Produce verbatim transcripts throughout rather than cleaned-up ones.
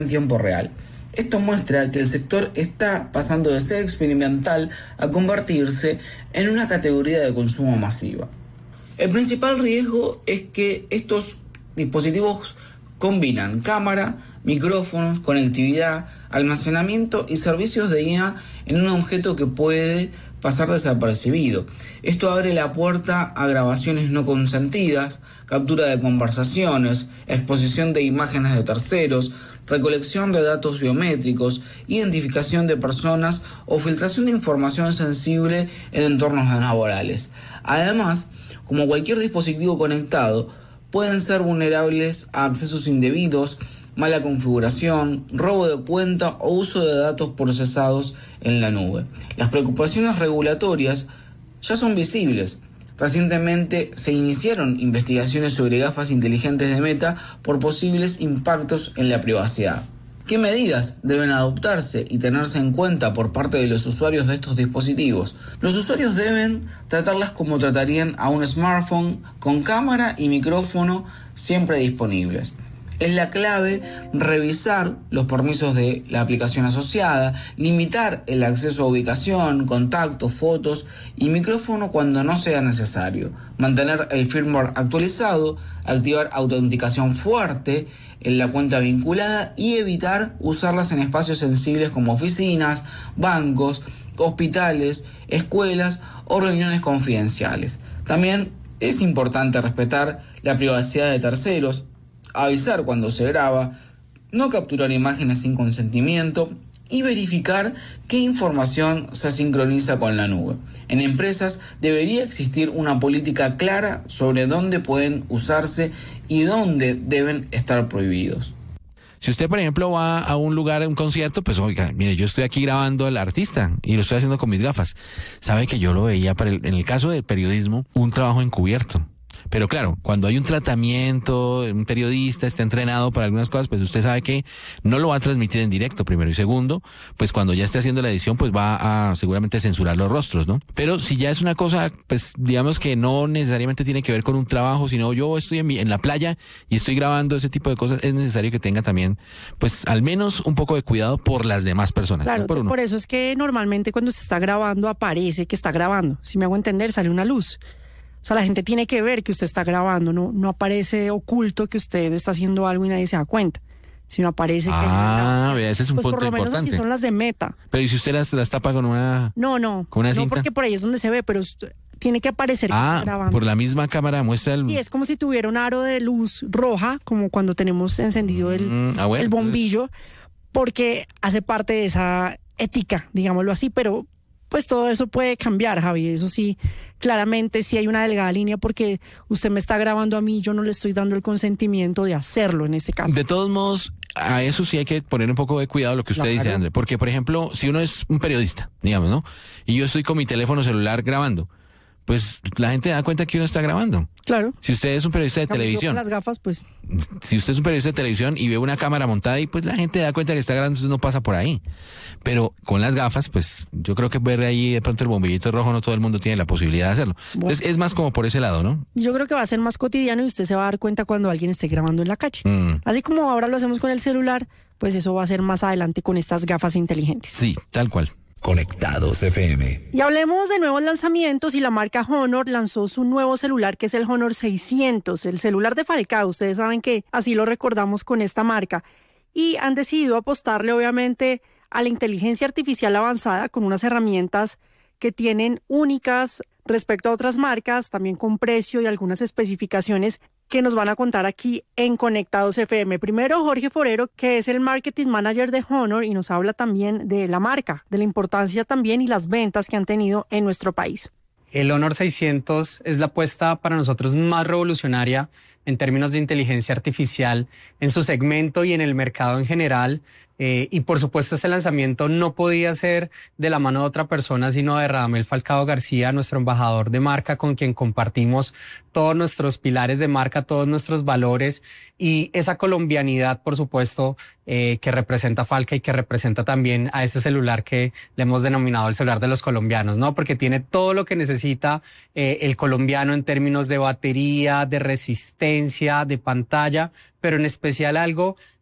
en tiempo real. Esto muestra que el sector está pasando de ser experimental a convertirse en una categoría de consumo masiva. El principal riesgo es que estos dispositivos combinan cámara, micrófonos, conectividad, almacenamiento y servicios de I A en un objeto que puede pasar desapercibido. Esto abre la puerta a grabaciones no consentidas, captura de conversaciones, exposición de imágenes de terceros, recolección de datos biométricos, identificación de personas o filtración de información sensible en entornos laborales. Además, como cualquier dispositivo conectado, pueden ser vulnerables a accesos indebidos, mala configuración, robo de cuenta o uso de datos procesados en la nube. Las preocupaciones regulatorias ya son visibles. Recientemente se iniciaron investigaciones sobre gafas inteligentes de Meta por posibles impactos en la privacidad. ¿Qué medidas deben adoptarse y tenerse en cuenta por parte de los usuarios de estos dispositivos? Los usuarios deben tratarlas como tratarían a un smartphone, con cámara y micrófono siempre disponibles. Es la clave revisar los permisos de la aplicación asociada, limitar el acceso a ubicación, contactos, fotos y micrófono cuando no sea necesario, mantener el firmware actualizado, activar autenticación fuerte en la cuenta vinculada y evitar usarlas en espacios sensibles como oficinas, bancos, hospitales, escuelas o reuniones confidenciales. También es importante respetar la privacidad de terceros, avisar cuando se graba, no capturar imágenes sin consentimiento y verificar qué información se sincroniza con la nube. En empresas debería existir una política clara sobre dónde pueden usarse y dónde deben estar prohibidos. Si usted, por ejemplo, va a un lugar, a un concierto, pues oiga, mire, yo estoy aquí grabando al artista y lo estoy haciendo con mis gafas. Sabe que yo lo veía, para el, en el caso del periodismo, un trabajo encubierto. Pero claro, cuando hay un tratamiento, un periodista está entrenado para algunas cosas, pues usted sabe que no lo va a transmitir en directo, primero. Y segundo, pues cuando ya esté haciendo la edición, pues va a seguramente censurar los rostros, ¿no? Pero si ya es una cosa, pues digamos que no necesariamente tiene que ver con un trabajo, sino yo estoy en, mi, en la playa y estoy grabando ese tipo de cosas, es necesario que tenga también, pues al menos un poco de cuidado por las demás personas. Claro, no por, uno. Por eso es que normalmente cuando se está grabando aparece que está grabando. Si me hago entender, sale una luz. O sea, la gente tiene que ver que usted está grabando, no, no aparece oculto que usted está haciendo algo y nadie se da cuenta, sino aparece que... Ah, vea, ese es un pues punto por lo menos importante. Así son las de Meta. Pero ¿y si usted las, las tapa con una No, no, con una no cinta? porque por ahí es donde se ve, pero usted, tiene que aparecer que ah, está grabando. por la misma cámara muestra el... Sí, es como si tuviera un aro de luz roja, como cuando tenemos encendido el, mm, ah, bueno, el bombillo, porque hace parte de esa ética, digámoslo así, pero... Pues todo eso puede cambiar, Javi, eso sí, claramente sí hay una delgada línea porque usted me está grabando a mí, yo no le estoy dando el consentimiento de hacerlo en este caso. De todos modos, a eso sí hay que poner un poco de cuidado lo que usted Claro. dice, André, porque por ejemplo, si uno es un periodista, digamos, ¿no? Y yo estoy con mi teléfono celular grabando, pues la gente da cuenta que uno está grabando. Claro. Si usted es un periodista de Cambio, yo televisión, con las gafas, pues... si usted es un periodista de televisión y ve una cámara montada y pues la gente da cuenta que está grabando, entonces no pasa por ahí. Pero con las gafas, pues yo creo que ver ahí de pronto el bombillito rojo, no todo el mundo tiene la posibilidad de hacerlo. Bueno. Entonces es más como por ese lado, ¿no? Yo creo que va a ser más cotidiano y usted se va a dar cuenta cuando alguien esté grabando en la calle. Mm. Así como ahora lo hacemos con el celular, pues eso va a ser más adelante con estas gafas inteligentes. Sí, tal cual. Conectados F M. Y hablemos de nuevos lanzamientos y la marca Honor lanzó su nuevo celular que es el Honor seiscientos, el celular de Falcao. Ustedes saben que así lo recordamos con esta marca. Y han decidido apostarle obviamente a la inteligencia artificial avanzada con unas herramientas que tienen únicas respecto a otras marcas, también con precio y algunas especificaciones que nos van a contar aquí en Conectados F M. Primero, Jorge Forero, que es el Marketing Manager de Honor y nos habla también de la marca, de la importancia también y las ventas que han tenido en nuestro país. El Honor seiscientos es la apuesta para nosotros más revolucionaria en términos de inteligencia artificial en su segmento y en el mercado en general. Eh, y por supuesto este lanzamiento no podía ser de la mano de otra persona sino de Radamel Falcao García, nuestro embajador de marca, con quien compartimos todos nuestros pilares de marca, todos nuestros valores y esa colombianidad, por supuesto, eh, que representa Falca y que representa también a este celular que le hemos denominado el celular de los colombianos, ¿no? Porque tiene todo lo que necesita eh, el colombiano en términos de batería, de resistencia, de pantalla, pero en especial algo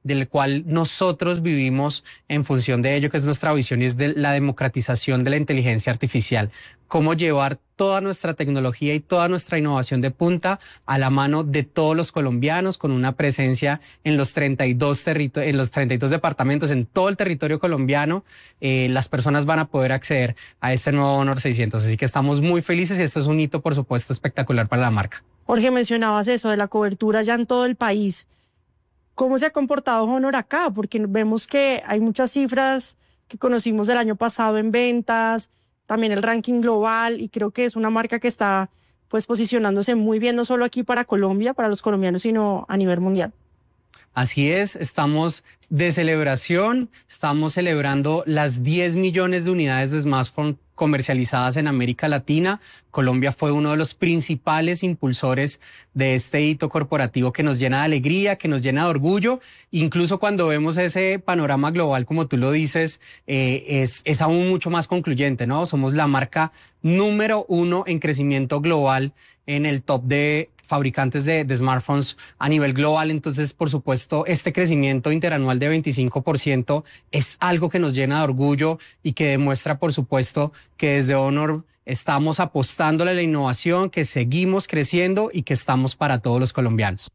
del cual nosotros vivimos en función de ello, que es nuestra visión, y es de la democratización de la inteligencia artificial. Cómo llevar toda nuestra tecnología y toda nuestra innovación de punta a la mano de todos los colombianos, con una presencia en los treinta y dos, territo- en los treinta y dos departamentos, en todo el territorio colombiano. Eh, las personas van a poder acceder a este nuevo Honor seiscientos. Así que estamos muy felices y esto es un hito, por supuesto, espectacular para la marca. Jorge, mencionabas eso de la cobertura ya en todo el país. ¿Cómo se ha comportado Honor acá? Porque vemos que hay muchas cifras que conocimos del año pasado en ventas, también el ranking global, y creo que es una marca que está pues posicionándose muy bien, no solo aquí para Colombia, para los colombianos, sino a nivel mundial. Así es, estamos de celebración, estamos celebrando las diez millones de unidades de smartphone comercializadas en América Latina. Colombia fue uno de los principales impulsores de este hito corporativo que nos llena de alegría, que nos llena de orgullo. Incluso cuando vemos ese panorama global, como tú lo dices, eh, es, es aún mucho más concluyente, ¿no? Somos la marca número uno en crecimiento global en el top de fabricantes de, de smartphones a nivel global. Entonces, por supuesto, este crecimiento interanual de veinticinco por ciento es algo que nos llena de orgullo y que demuestra, por supuesto, que desde Honor estamos apostándole a la innovación, que seguimos creciendo y que estamos para todos los colombianos.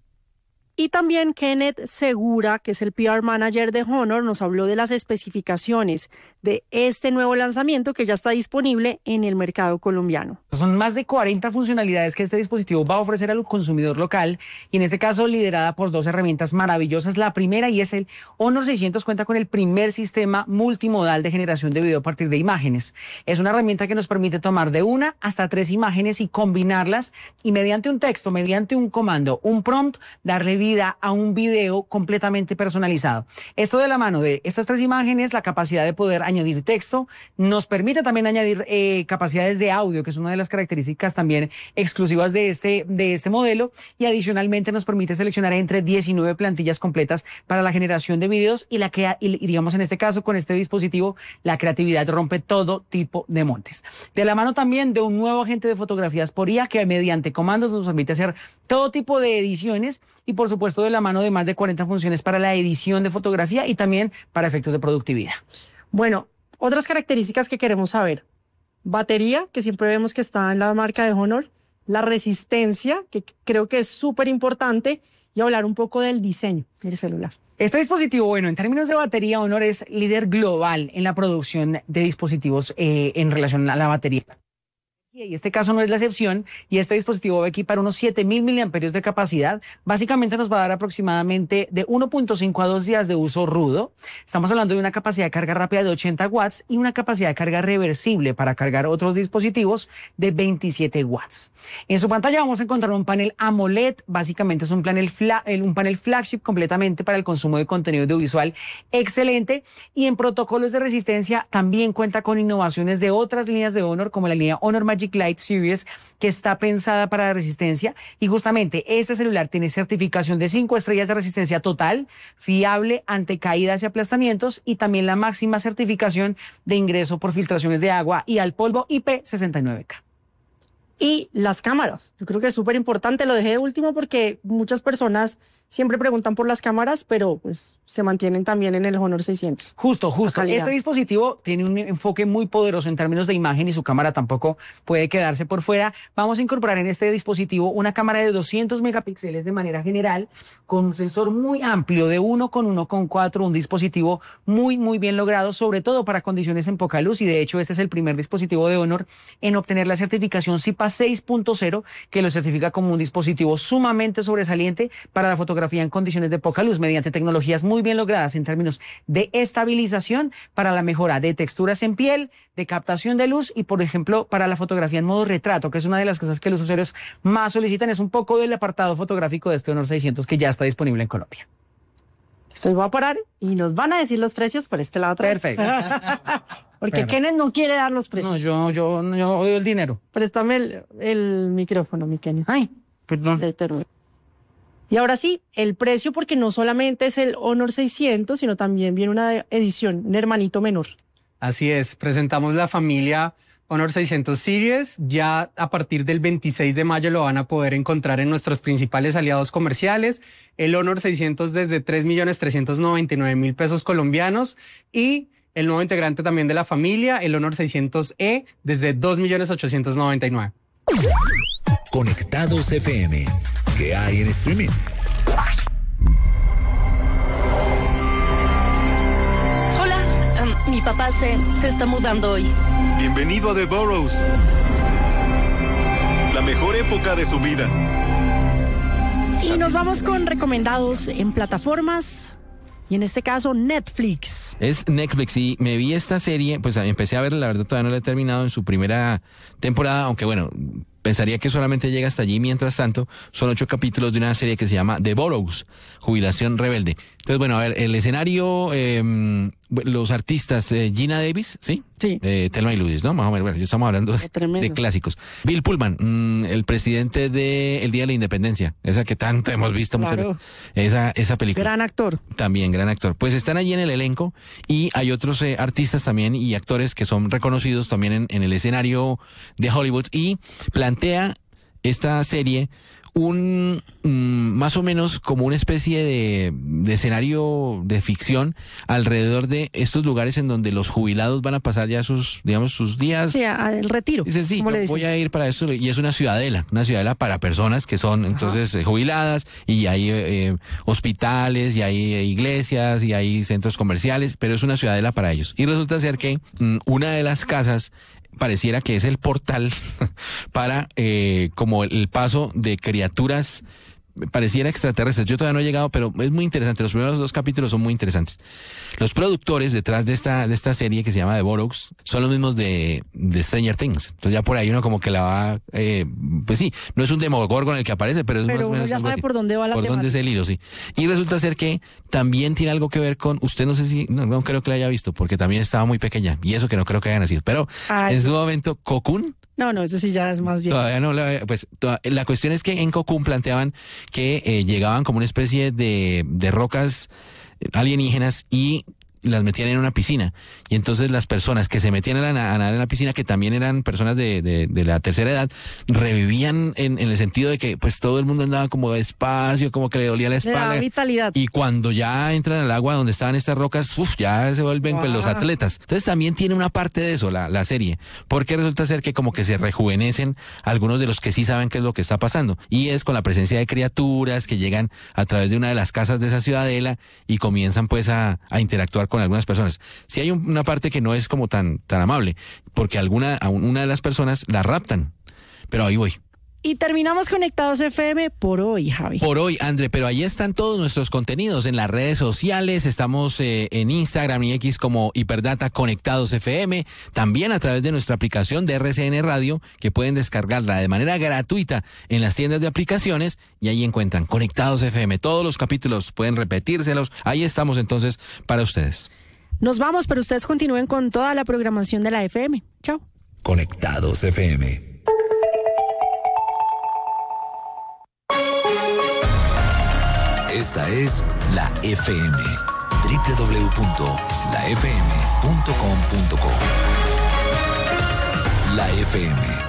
Y también Kenneth Segura, que es el P R Manager de Honor, nos habló de las especificaciones de este nuevo lanzamiento que ya está disponible en el mercado colombiano. Son más de cuarenta funcionalidades que este dispositivo va a ofrecer al consumidor local, y en este caso liderada por dos herramientas maravillosas. La primera, y es el Honor seiscientos, cuenta con el primer sistema multimodal de generación de video a partir de imágenes. Es una herramienta que nos permite tomar de una hasta tres imágenes y combinarlas, y mediante un texto, mediante un comando, un prompt, darle vida a un video completamente personalizado. Esto de la mano de estas tres imágenes, la capacidad de poder añadir texto, nos permite también añadir eh, capacidades de audio, que es una de las características también exclusivas de este, de este modelo, y adicionalmente nos permite seleccionar entre diecinueve plantillas completas para la generación de videos, y la que, y digamos en este caso, con este dispositivo, la creatividad rompe todo tipo de montes. De la mano también de un nuevo agente de fotografías por I A, que mediante comandos nos permite hacer todo tipo de ediciones, y por supuesto de la mano de más de cuarenta funciones para la edición de fotografía y también para efectos de productividad. Bueno, otras características que queremos saber. Batería, que siempre vemos que está en la marca de Honor. La resistencia, que creo que es súper importante. Y hablar un poco del diseño del celular. Este dispositivo, bueno, en términos de batería, Honor es líder global en la producción de dispositivos eh, en relación a la batería. Y este caso no es la excepción, y este dispositivo va a equipar unos siete mil miliamperios de capacidad. Básicamente nos va a dar aproximadamente de uno punto cinco a dos días de uso rudo. Estamos hablando de una capacidad de carga rápida de ochenta watts y una capacidad de carga reversible para cargar otros dispositivos de veintisiete watts. En su pantalla vamos a encontrar un panel AMOLED. Básicamente es un panel, fla, un panel flagship completamente para el consumo de contenido audiovisual excelente, y en protocolos de resistencia también cuenta con innovaciones de otras líneas de Honor, como la línea Honor Magic Light Series, que está pensada para la resistencia, y justamente este celular tiene certificación de cinco estrellas de resistencia total, fiable ante caídas y aplastamientos, y también la máxima certificación de ingreso por filtraciones de agua y al polvo I P sesenta y nueve K. Y las cámaras, yo creo que es súper importante, lo dejé de último porque muchas personas siempre preguntan por las cámaras, pero pues se mantienen también en el Honor seiscientos. Justo, justo. Este dispositivo tiene un enfoque muy poderoso en términos de imagen, y su cámara tampoco puede quedarse por fuera. Vamos a incorporar en este dispositivo una cámara de doscientos megapíxeles de manera general, con un sensor muy amplio de uno con uno con cuatro, un dispositivo muy, muy bien logrado, sobre todo para condiciones en poca luz, y de hecho este es el primer dispositivo de Honor en obtener la certificación C I P A seis punto cero, que lo certifica como un dispositivo sumamente sobresaliente para la fotografía en condiciones de poca luz, mediante tecnologías muy bien logradas en términos de estabilización, para la mejora de texturas en piel, de captación de luz, y por ejemplo para la fotografía en modo retrato, que es una de las cosas que los usuarios más solicitan. Es un poco del apartado fotográfico de este Honor seiscientos, que ya está disponible en Colombia. Estoy voy a parar y nos van a decir los precios por este lado. Perfecto. Porque Perfecto. Kenneth no quiere dar los precios. No, yo, yo, yo odio el dinero. Préstame el, el micrófono, mi Kenneth. Ay, perdón. Y ahora sí, el precio, porque no solamente es el Honor seiscientos, sino también viene una edición, un hermanito menor. Así es, presentamos la familia Honor seiscientos Series. Ya a partir del veintiséis de mayo lo van a poder encontrar en nuestros principales aliados comerciales. El Honor seiscientos desde tres millones trescientos noventa y nueve mil pesos colombianos. Y el nuevo integrante también de la familia, el Honor seiscientos E, desde dos millones ochocientos noventa y nueve. Conectados F M. ¿Qué hay en streaming? Hola, um, mi papá se, se está mudando hoy. Bienvenido a The Boroughs. La mejor época de su vida. Y nos vamos con recomendados en plataformas. Y en este caso, Netflix. Es Netflix y me vi esta serie, pues empecé a verla, la verdad todavía no la he terminado en su primera temporada, aunque bueno, pensaría que solamente llega hasta allí. Mientras tanto, son ocho capítulos de una serie que se llama The Boroughs, Jubilación Rebelde. Entonces, bueno, a ver, el escenario, eh, los artistas, eh, Gina Davis, ¿sí? Sí. Eh, Thelma y Louise, ¿no? Más o menos, bueno, ya estamos hablando de, de clásicos. Bill Pullman, mmm, el presidente de El Día de la Independencia, esa que tanto hemos visto muchas Claro. veces, esa, esa película. Gran actor. También, gran actor. Pues están allí en el elenco y hay otros eh, artistas también y actores que son reconocidos también en, en el escenario de Hollywood y plantea esta serie un mm, más o menos como una especie de, de escenario de ficción alrededor de estos lugares en donde los jubilados van a pasar ya sus, digamos, sus días. Sí, a- el retiro. Dice, sí, como yo le dicen. voy a ir para esto, y es una ciudadela, una ciudadela para personas que son entonces eh, jubiladas, y hay eh, hospitales, y hay eh, iglesias, y hay centros comerciales, pero es una ciudadela para ellos. Y resulta ser que mm, una de las casas pareciera que es el portal para eh, como el paso de criaturas, pareciera extraterrestres. Yo todavía no he llegado, pero es muy interesante. Los primeros dos capítulos son muy interesantes. Los productores detrás de esta de esta serie que se llama The Boroughs son los mismos de, de Stranger Things. Entonces ya por ahí uno como que la va, eh, pues sí, no es un Demogorgon el que aparece, pero es Pero más o uno menos ya algo sabe así. por dónde va la Por dónde es temática. el hilo, sí. Y resulta ser que también tiene algo que ver con, usted no sé si, no, no creo que la haya visto, porque también estaba muy pequeña, y eso que no creo que haya nacido. Pero Ay. en su momento, Cocoon, No, no, eso sí ya es más bien. todavía no, la- pues toda- la cuestión es que en Cocoon planteaban que eh, llegaban como una especie de, de rocas eh, alienígenas y las metían en una piscina. Y entonces las personas que se metían a, la- a nadar en la piscina, que también eran personas de, de, de la tercera edad, revivían en, en el sentido de que pues todo el mundo andaba como despacio, como que le dolía la Le da espalda. vitalidad. Y cuando ya entran al agua donde estaban estas rocas, uf, ya se vuelven pues, los Guau. atletas. Entonces también tiene una parte de eso la, la serie, porque resulta ser que como que se rejuvenecen algunos de los que sí saben qué es lo que está pasando. Y es con la presencia de criaturas que llegan a través de una de las casas de esa ciudadela y comienzan pues a, a interactuar con algunas personas. Sí hay un- una parte que no es como tan, tan amable, porque alguna, a una de las personas la raptan. Pero ahí voy. Y terminamos Conectados F M por hoy, Javi. Por hoy, André, pero ahí están todos nuestros contenidos en las redes sociales. Estamos eh, en Instagram y X como Hiperdata Conectados F M. También a través de nuestra aplicación de R C N Radio, que pueden descargarla de manera gratuita en las tiendas de aplicaciones. Y ahí encuentran Conectados F M. Todos los capítulos pueden repetírselos. Ahí estamos entonces para ustedes. Nos vamos, pero ustedes continúen con toda la programación de la F M. Chao. Conectados F M. Esta es la F M. doble u doble u doble u punto la f m punto com punto co. La F M.